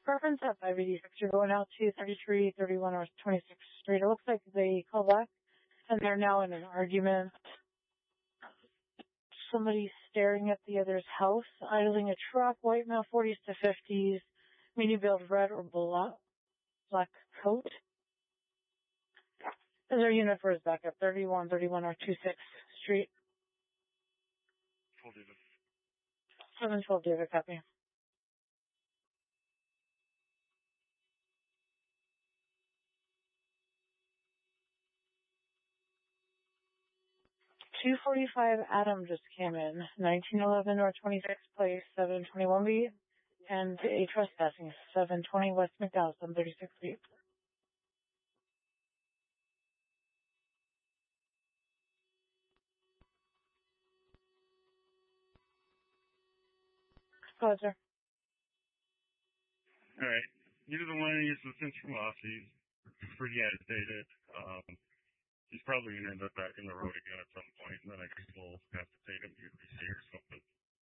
preference at 586. You're going out to 33, 31, or 26th Street. It looks like they called back, and they're now in an argument. Somebody's staring at the other's house, idling a truck, white male 40s to 50s, medium build red or black coat. Is there a unit for his backup? 31, 31, or 26th Street. 12 David. 712 David, copy. $245 Adam just came in, 1911 North 26th Place, 721B, and a trespassing, 720 West McDowell, 736B. Go ahead, sir. Alright. Neither the one is since from off. He's pretty agitated. He's probably going to end up back in the road again at some point, and then I guess we'll have to take him to UPC or something.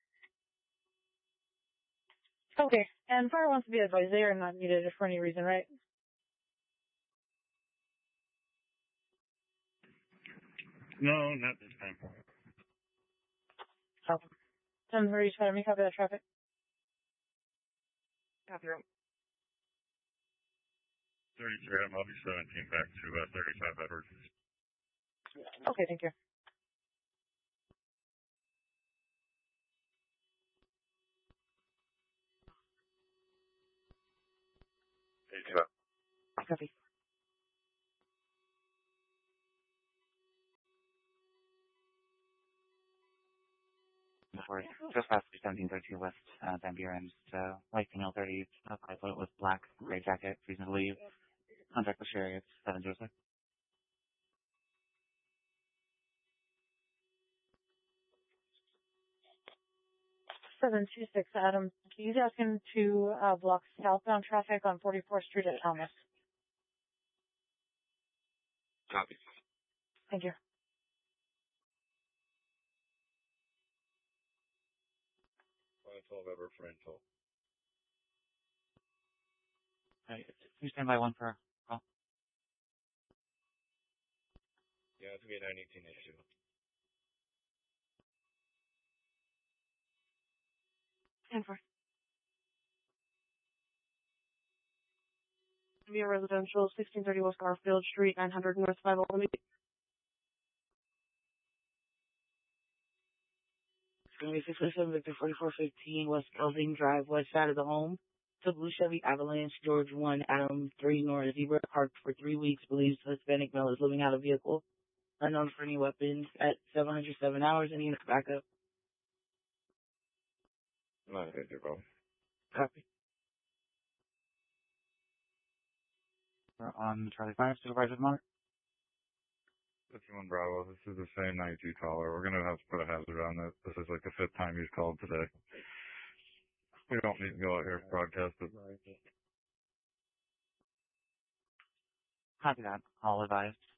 Okay, and fire wants to be advised they are not needed for any reason, right? No, not this time. Okay. 10:30, try to make copy of that traffic. Copy room. 33, I'll be 17 back to 35 Edwards. Okay, thank you. Copy. Before just past 1732 West Van Buren, light female 30, pilot with black gray jacket, reason to leave. Contact with Sherry at 706. 726 Adam. He's asking to block southbound traffic on 44th Street at Thomas. Copy. Thank you. Flight 12 Edward for Intel. Can you stand by one for call? Yeah, it's going to be a 918 issue. And for. Be a residential, 1630 West Garfield Street, 900 North 511. It's going to be 647 Victor 4415 West Elsing Drive, west side of the home. To Blue Chevy Avalanche, George 1, Adam 3, North Zebra, parked for 3 weeks, believes Hispanic male is living out of vehicle. Unknown for any weapons at 707 hours, any unit backup. Not a good bro. Copy. We're on Charlie 5, Supervisor Mark. 51 Bravo, this is the same 92 caller. We're going to have to put a hazard on this. This is like the 5th time he's called today. We don't need to go out here and broadcast it. Copy that. All advised.